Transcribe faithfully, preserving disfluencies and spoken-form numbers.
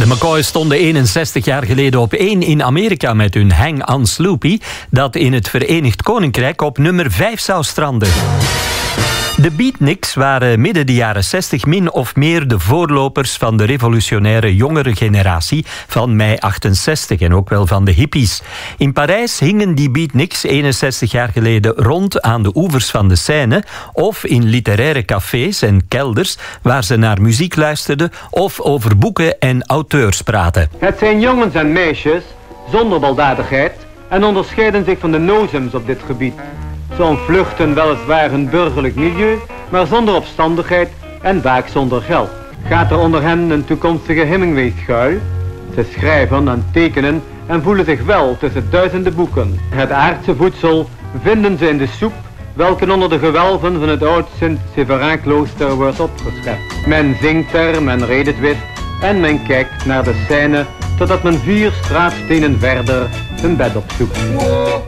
McCoys stonden eenenzestig jaar geleden op één in Amerika met hun Hang on Sloopy, dat in het Verenigd Koninkrijk op nummer vijf zou stranden. De Beatniks waren midden de jaren zestig min of meer de voorlopers van de revolutionaire jongere generatie van mei achtenzestig en ook wel van de hippies. In Parijs hingen die Beatniks eenenzestig jaar geleden rond aan de oevers van de Seine of in literaire cafés en kelders waar ze naar muziek luisterden of over boeken en auteurs praten. Het zijn jongens en meisjes zonder baldadigheid en onderscheiden zich van de nozems op dit gebied. Ze ontvluchten weliswaar een burgerlijk milieu, maar zonder opstandigheid en vaak zonder geld. Gaat er onder hen een toekomstige Hemingway schuil? Ze schrijven en tekenen en voelen zich wel tussen duizenden boeken. Het aardse voedsel vinden ze in de soep, welke onder de gewelven van het oud Sint-Séverin-klooster wordt opgeschept. Men zingt er, men redt het wist en men kijkt naar de Seine, totdat men vier straatstenen verder zijn bed opzoekt.